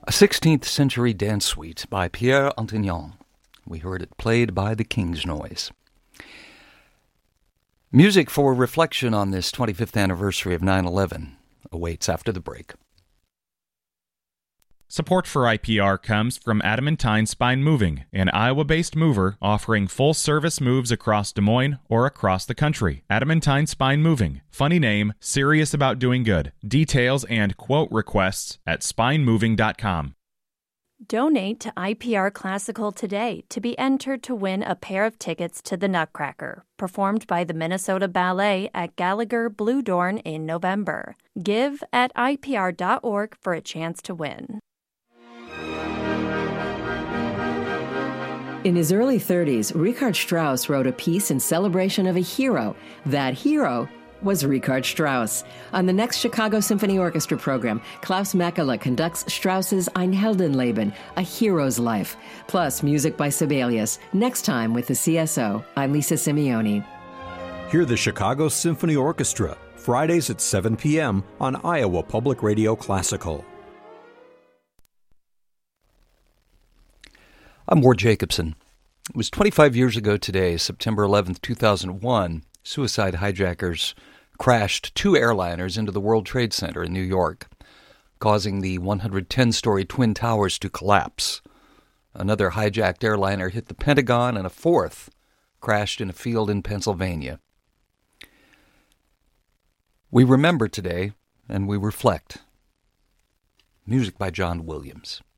A 16th century dance suite by Pierre Antignon. We heard it played by the King's Noise. Music for reflection on this 25th anniversary of 9/11 awaits after the break. Support for IPR comes from Adamantine Spine Moving, an Iowa-based mover offering full-service moves across Des Moines or across the country. Adamantine Spine Moving. Funny name, serious about doing good. Details and quote requests at spinemoving.com. Donate to IPR Classical today to be entered to win a pair of tickets to the Nutcracker, performed by the Minnesota Ballet at Gallagher Blue Dorn in November. Give at IPR.org for a chance to win. In his early 30s, Richard Strauss wrote a piece in celebration of a hero. That hero was Richard Strauss. On the next Chicago Symphony Orchestra program, Klaus Makela conducts Strauss's Ein Heldenleben, A Hero's Life, plus music by Sibelius. Next time with the CSO, I'm Lisa Simeoni. Hear the Chicago Symphony Orchestra, Fridays at 7 p.m. on Iowa Public Radio Classical. I'm Ward Jacobson. It was 25 years ago today, September 11th, 2001, suicide hijackers crashed two airliners into the World Trade Center in New York, causing the 110-story Twin Towers to collapse. Another hijacked airliner hit the Pentagon, and a fourth crashed in a field in Pennsylvania. We remember today, and we reflect. Music by John Williams.